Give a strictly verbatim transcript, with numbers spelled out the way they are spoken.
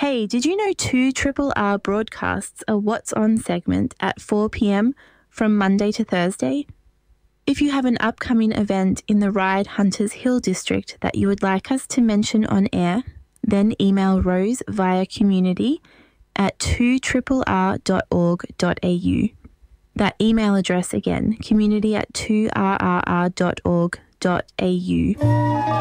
Hey, did you know two Triple R broadcasts a What's On segment at four p.m. from Monday to Thursday? If you have an upcoming event in the Ryde Hunters Hill district that you would like us to mention on air, then email Rose via community at two r r r dot org dot a u. That email address again, community at two r r r dot org dot a u.